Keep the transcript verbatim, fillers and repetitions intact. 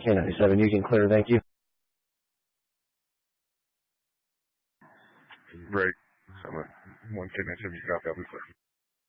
K ninety-seven, you can clear, thank you. Right. So, one K ninety-seven, you copy, I'll be clear.